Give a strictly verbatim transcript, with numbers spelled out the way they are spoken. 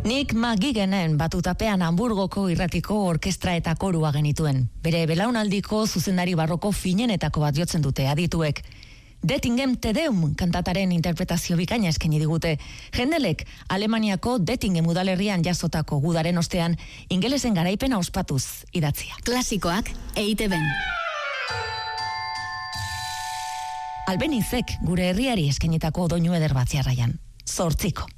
Nik magigenen batutapean Hamburgoko irratiko orkestra eta korua genituen. Bere belaunaldiko zuzendari barroko finenetako bat jotzen dute adituek. Dettingen Tedeum kantataren interpretazio bikaina eskaini digute. Jendelek Alemaniako Dettingen udalerrian jasotako gudaren ostean ingelesen garaipena ospatuz idatzia. Klasikoak E I T B-n. Albenizek gure herriari eskainitako doinu eder bat jarraian. Zortziko.